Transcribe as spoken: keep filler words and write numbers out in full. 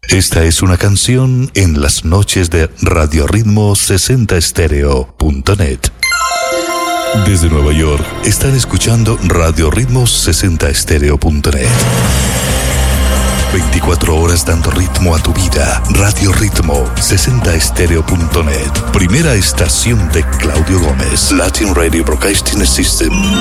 Esta es una canción en las noches de Radio Ritmo sesenta estéreo punto net. Desde Nueva York están escuchando Radio Ritmo sesenta estéreo punto net. veinticuatro horas dando ritmo a tu vida. Radio Ritmo sesenta estéreo punto net. Primera estación de Claudio Gómez. Latin Radio Broadcasting System.